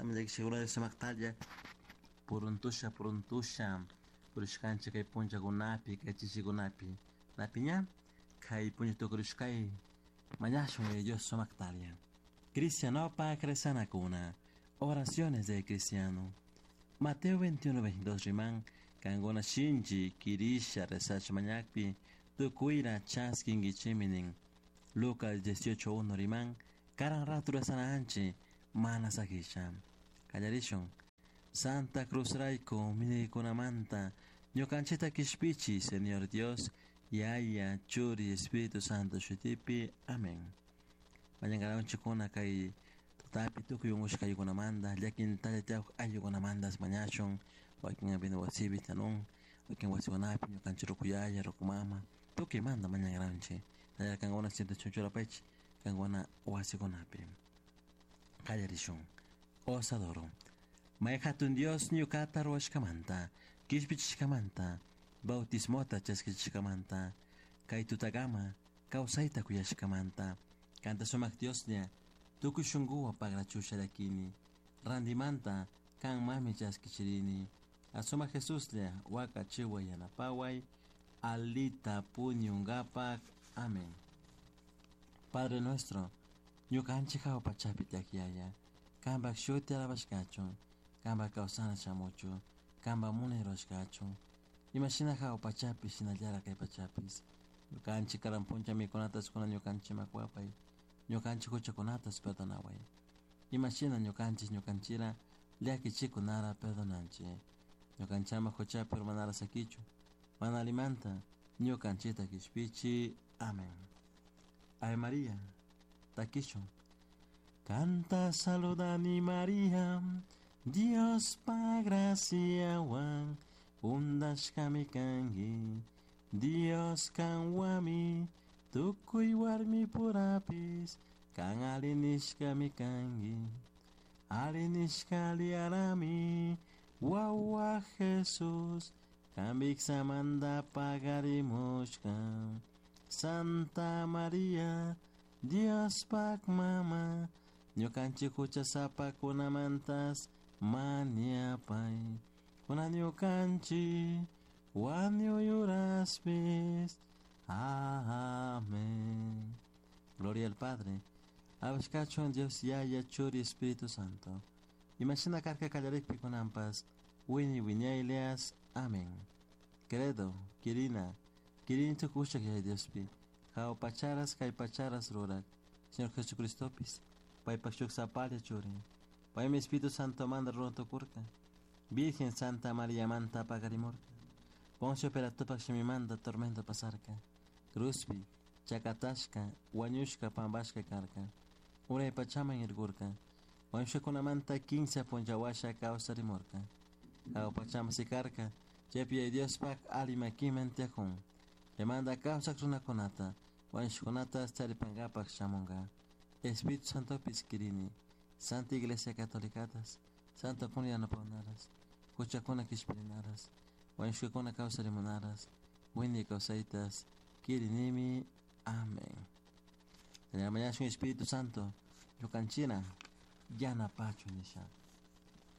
amjak seguro de semaktalya puruntusha kurishkancha kay puncha kunapi kay chichi kunapi napiña kay puncha tukurishkay mañashun de Dios semaktalya Cristiano pa cresana kuna oraciones de cristiano Mateo 21:22 riman kangona shinji kirisha resach mañakpi tukuira chaskingi chiminin Lucas 18:1 riman karan ratura sana anchi mana sakisha kallarishon Santa Cruz Raico manta ñokanchita kishpichi Señor Dios Yaya Churi Espíritu Santo shutipi Amén mañangarawan chikuna kay tutapi tukuyungush kayukunamanda llakin talatiawk ayukunamandas mañashon wakin abino wasibi tanong wakin wasikunapi ñokanchi rukuyaya rukumama tuki manda mañangarawanchi tayar kangona siento chunchurapech kangona wasikunapi kallarishon osadoro Maykatun Dios ñukata ruwashkamanta, kishpichishkamanta, bautismota chaskichishkamanta, kay tutagama, kawsayta kuyashkamanta, kanta sumak Diosña, tukushunguwa pagrachusharakini, randimanta, kan mami chaskichirini, asuma Jesusña, waka chiwa yanapaway, alita puñungapak, amén. Padre nuestro, ñukanchik pachapi takiaya, kambak shuti alabashkachon, Kamba kausana chamucho, kamba mune roshkacho. Imagina kao pachapis, sinallara kay pachapis. Ñukanchi karampuncha mikunatas kuna ñukanchi makwapay. Ñukanchi huchakunatas perdonaway. Imagina ñukanchira liaki chikunara perdonanchi. Ñukanchama huchapi manara sakichu. Mana alimanta, ñukanchita kishpichi. Amén. Ave María, takishon. Canta saludani María. Dios pa gracia wan undas kami kangi Dios kan wami tukuy warmi purapis kan alinis kami kangi alinis kali arami wawa Jesus kambik samanda pagarimos kan Santa Maria Dios pak mama ñukanchi huchasapa kunamantas Mania pai, unanio canchi, wanio yuraspis. Amén. Gloria al Padre, abascacho en Dios Yaya Churi Espíritu Santo. Imagina carca callarik piconampas, wini ileas. Amén. Credo, Kirina tu cucha que hay Dios pi. Kao pacharas, kai pacharas rorak. Señor Jesucristo pis, pai pachuk sapalia churi. Pai mi Espíritu Santo manda roto curca. Virgen Santa María manta pagarimorca. Poncio peratopa mi manda tormenta pasarca. Cruzpi, chacatashka, wanyushka pambashka karka. Ura pachama en irgurca. Wanshe con manta 15 ponjawasha causa rimorca. Kao pachama sikarka. Chepia Dios pak alima kimentekun. Le manda causa cruna conata. Wanshe conata staripangapak shamonga. Espíritu Santo piskirini. Santa Iglesia Catolicatas, Santa Puniana Paunaras, Cuchacona Kishpirinaras, Wanshukona Causa Limonaras, Winnie Causaitas, Kirinimi, Amén. En la mañana un Espíritu Santo, Yucanchina, Yana Pacho Nisha.